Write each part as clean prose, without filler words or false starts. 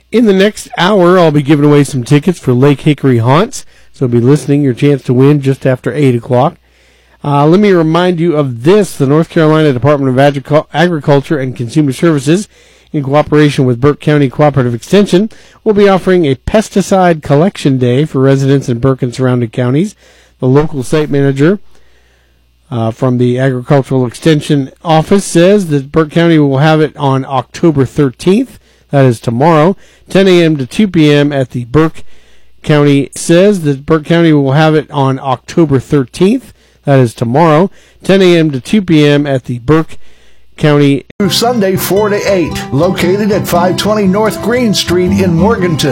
In the next hour, I'll be giving away some tickets for Lake Hickory Haunts. So be listening. Your chance to win just after 8 o'clock. Let me remind you of this. The North Carolina Department of Agriculture and Consumer Services, in cooperation with Burke County Cooperative Extension, will be offering a pesticide collection day for residents in Burke and surrounding counties. The local site manager from the Agricultural Extension Office says that Burke County will have it on October 13th. That is tomorrow, 10 a.m. to 2 p.m. at the Burke County. Says that Burke County will have it on October 13th. That is tomorrow, 10 a.m. to 2 p.m. at the Burke County. Sunday 4 to 8, located at 520 North Green Street in Morganton,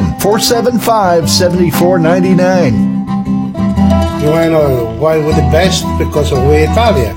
475-7499. You want to know why we're the best? Because we're Italian.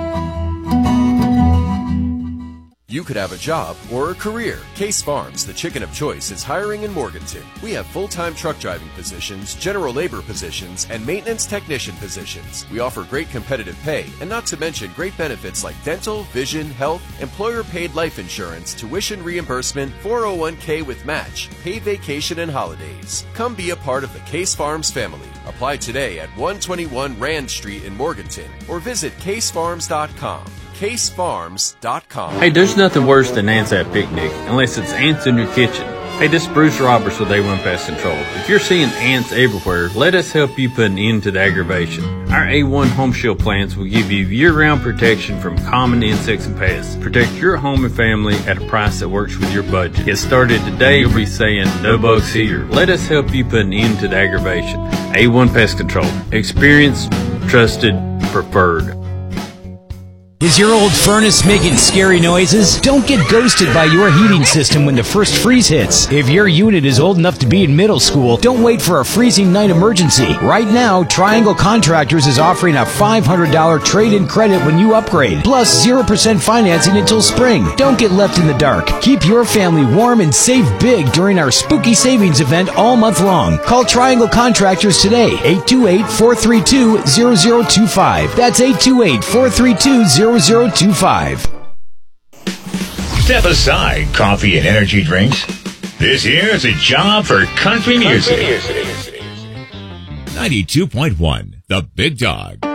You could have a job or a career. Case Farms, the chicken of choice, is hiring in Morganton. We have full-time truck driving positions, general labor positions, and maintenance technician positions. We offer great competitive pay, and not to mention great benefits like dental, vision, health, employer-paid life insurance, tuition reimbursement, 401k with match, paid vacation, and holidays. Come be a part of the Case Farms family. Apply today at 121 Rand Street in Morganton, or visit casefarms.com. CaseFarms.com. Hey, there's nothing worse than ants at a picnic, unless it's ants in your kitchen. Hey, this is Bruce Roberts with A1 Pest Control. If you're seeing ants everywhere, let us help you put an end to the aggravation. Our A1 Home Shield plants will give you year-round protection from common insects and pests. Protect your home and family at a price that works with your budget. Get started today, you'll be saying, no bugs here. Let us help you put an end to the aggravation. A1 Pest Control. Experienced, trusted, preferred. Is your old furnace making scary noises? Don't get ghosted by your heating system when the first freeze hits. If your unit is old enough to be in middle school, don't wait for a freezing night emergency. Right now, Triangle Contractors is offering a $500 trade-in credit when you upgrade, plus 0% financing until spring. Don't get left in the dark. Keep your family warm and save big during our spooky savings event all month long. Call Triangle Contractors today, 828-432-0025. That's 828-432-0025. Step aside, coffee and energy drinks. This here is a job for country music. 92.1, The Big Dog.